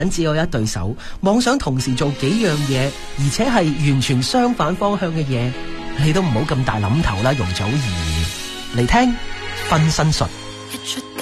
只有一對手，妄想同時做幾樣嘢，而且係完全相反方向嘅嘢，你都唔好咁大諗頭啦，容祖兒。嚟聽分身術。